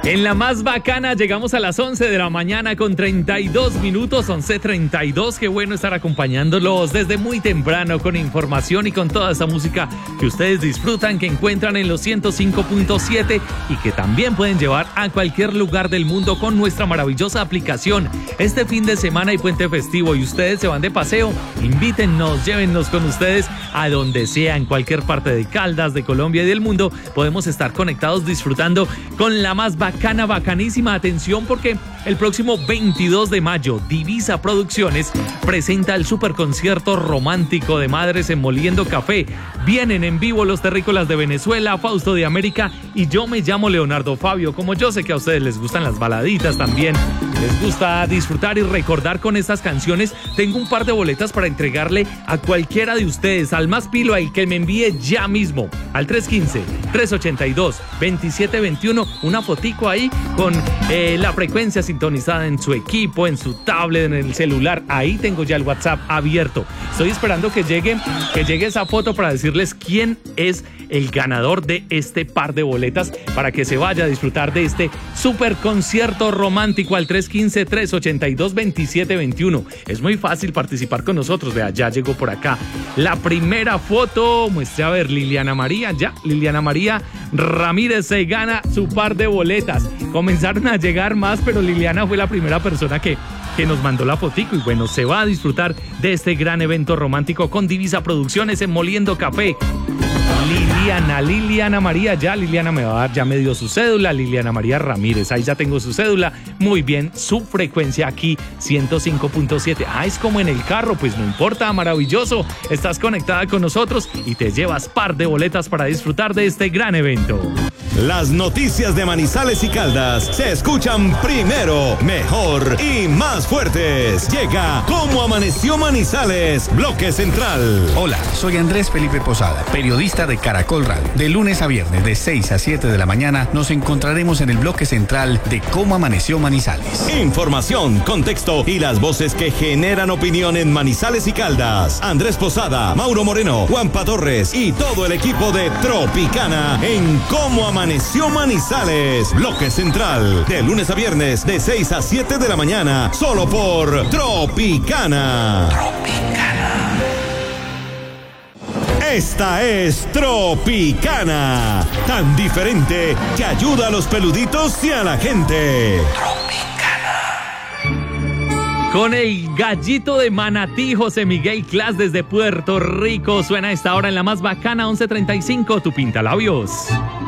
En la más bacana llegamos a las 11 de la mañana con 32 minutos, 11:32. Qué bueno estar acompañándolos desde muy temprano con información y con toda esa música que ustedes disfrutan, que encuentran en los 105.7 y que también pueden llevar a cualquier lugar del mundo con nuestra maravillosa aplicación. Este fin de semana y puente festivo y ustedes se van de paseo, invítennos, llévennos con ustedes a donde sea, en cualquier parte de Caldas, de Colombia y del mundo. Podemos estar conectados disfrutando con la más bacana, bacanísima. Atención, porque el próximo 22 de mayo Divisa Producciones presenta el superconcierto romántico de Madres en Moliendo Café. Vienen en vivo los terrícolas de Venezuela, Fausto de América y yo me llamo Leonardo Fabio. Como yo sé que a ustedes les gustan las baladitas también, les gusta disfrutar y recordar con estas canciones, tengo un par de boletas para entregarle a cualquiera de ustedes, al más pilo, al que me envíe ya mismo al 315-382-2721 una fotico ahí con la frecuencia sintonizada en su equipo, en su tablet, en el celular. Ahí tengo ya el WhatsApp abierto. Estoy esperando que llegue esa foto para decirles quién es el ganador de este par de boletas para que se vaya a disfrutar de este super concierto romántico al 315-382-2721. Es muy fácil participar con nosotros. Vea, ya llegó por acá la primera foto. Muestre a ver, Liliana María Ramírez se gana su par de boletas. Comenzaron a llegar más, pero Liliana fue la primera persona que nos mandó la fotico y bueno, se va a disfrutar de este gran evento romántico con Divisa Producciones en Moliendo Café. Liliana María, Liliana me va a dar, ya me dio su cédula, Liliana María Ramírez, ahí ya tengo su cédula, muy bien, su frecuencia aquí, 105.7, es como en el carro, pues no importa, maravilloso, estás conectada con nosotros y te llevas par de boletas para disfrutar de este gran evento. Las noticias de Manizales y Caldas se escuchan primero, mejor y más fuertes. Llega Cómo Amaneció Manizales, Bloque Central. Hola, soy Andrés Felipe Posada, periodista de Caracol Radio. De lunes a viernes, de 6 a 7 de la mañana, nos encontraremos en el Bloque Central de Cómo Amaneció Manizales. Información, contexto y las voces que generan opinión en Manizales y Caldas. Andrés Posada, Mauro Moreno, Juanpa Torres y todo el equipo de Tropicana en Cómo Amaneció Manizales, Bloque Central, de lunes a viernes de 6 a 7 de la mañana, solo por Tropicana. Esta es Tropicana, tan diferente que ayuda a los peluditos y a la gente. Con el gallito de Manatí, José Miguel Clas desde Puerto Rico, suena a esta hora en la más bacana, 11:35, tu pintalabios.